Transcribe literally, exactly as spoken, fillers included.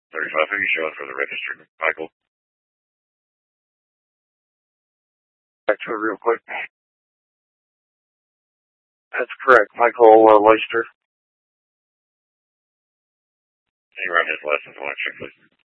thirty-five, who are you showing for the registry, Michael? Back to it real quick. That's correct, Michael uh, Leister. Can you run his license on check, please?